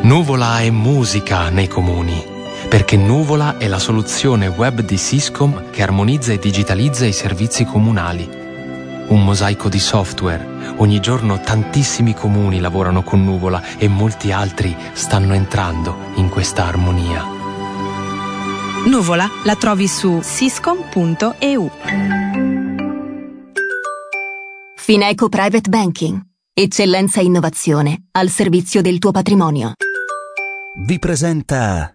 Nuvola è musica nei comuni, perché Nuvola è la soluzione web di Syscom che armonizza e digitalizza i servizi comunali. Un mosaico di software. Ogni giorno tantissimi comuni lavorano con Nuvola e molti altri stanno entrando in questa armonia. Nuvola la trovi su syscom.eu. Fineco Private Banking. Eccellenza e innovazione al servizio del tuo patrimonio. Vi presenta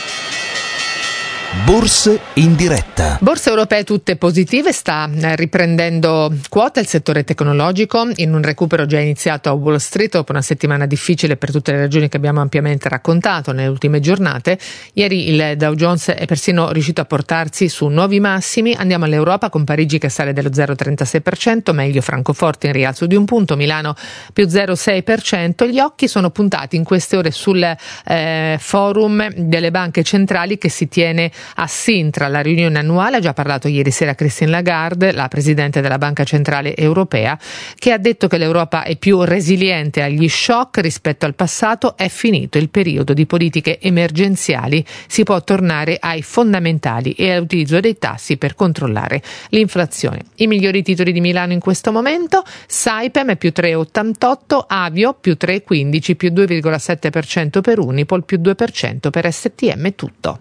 Borse in diretta. Borse europee tutte positive, sta riprendendo quota il settore tecnologico in un recupero già iniziato a Wall Street dopo una settimana difficile per tutte le ragioni che abbiamo ampiamente raccontato nelle ultime giornate. Ieri il Dow Jones è persino riuscito a portarsi su nuovi massimi. Andiamo all'Europa con Parigi che sale dello 0,36%, meglio Francoforte in rialzo di un punto, Milano più 0,6%. Gli occhi sono puntati in queste ore sul forum delle banche centrali che si tiene a Sintra, la riunione annuale. Ha già parlato ieri sera Christine Lagarde, la presidente della Banca Centrale Europea, che ha detto che l'Europa è più resiliente agli shock rispetto al passato. È finito il periodo di politiche emergenziali, si può tornare ai fondamentali e all'utilizzo dei tassi per controllare l'inflazione. I migliori titoli di Milano in questo momento: Saipem più 3,88, Avio più 3,15, più 2,7% per Unipol, più 2% per STM. Tutto.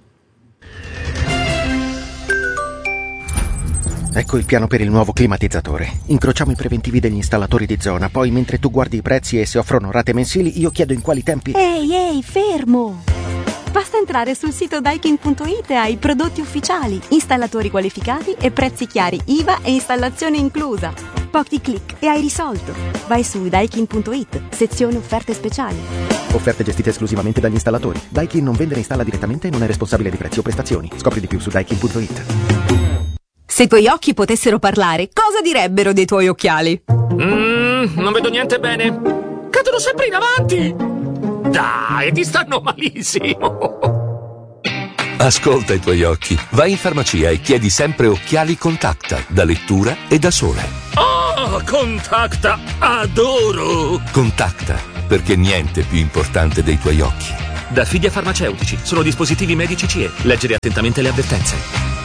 Ecco il piano per il nuovo climatizzatore. Incrociamo i preventivi degli installatori di zona, poi mentre tu guardi i prezzi e se offrono rate mensili, io chiedo in quali tempi... Ehi, fermo! Basta entrare sul sito Daikin.it e hai prodotti ufficiali, installatori qualificati e prezzi chiari, IVA e installazione inclusa. Pochi click e hai risolto. Vai su Daikin.it, sezione offerte speciali. Offerte gestite esclusivamente dagli installatori. Daikin non vende e installa direttamente e non è responsabile di prezzi o prestazioni. Scopri di più su Daikin.it. Se i tuoi occhi potessero parlare, cosa direbbero dei tuoi occhiali? Non vedo niente bene. Cadono sempre in avanti. Dai, ti stanno malissimo. Ascolta i tuoi occhi. Vai in farmacia e chiedi sempre occhiali Contacta, da lettura e da sole. Oh, Contacta, adoro. Contacta, perché niente è più importante dei tuoi occhi. Da Fidia Farmaceutici. Sono dispositivi medici CE. Leggere attentamente le avvertenze.